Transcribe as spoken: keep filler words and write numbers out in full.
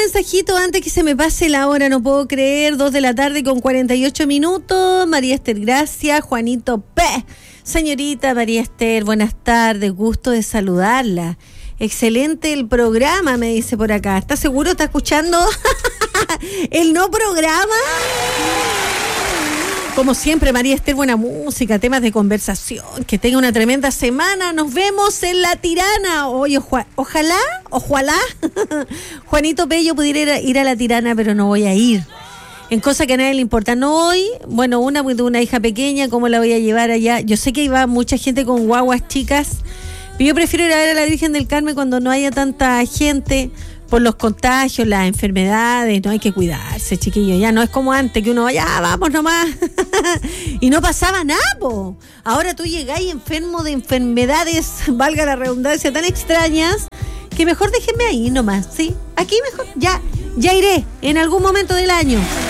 mensajito antes que se me pase la hora, no puedo creer. Dos de la tarde con cuarenta y ocho minutos. María Esther, gracias. Juanito P. Señorita María Esther, buenas tardes. Gusto de saludarla. Excelente el programa, me dice por acá. ¿Está seguro? ¿Está escuchando el no programa? Como siempre, María Esther, buena música, temas de conversación. Que tenga una tremenda semana. Nos vemos en La Tirana. Oye, oja, ojalá, ojalá, Juanito Pello pudiera ir a La Tirana, pero no voy a ir. En cosa que a nadie le importa. No hoy, bueno, una, una hija pequeña, ¿cómo la voy a llevar allá? Yo sé que iba mucha gente con guaguas chicas, pero yo prefiero ir a ver a la Virgen del Carmen cuando no haya tanta gente. Por los contagios, las enfermedades, no hay que cuidarse, chiquillos. Ya no es como antes, que uno vaya, ah, vamos nomás. Y no pasaba nada, po. Ahora tú llegáis enfermo de enfermedades, valga la redundancia, tan extrañas, que mejor déjenme ahí nomás, ¿sí? Aquí mejor, ya, ya iré en algún momento del año.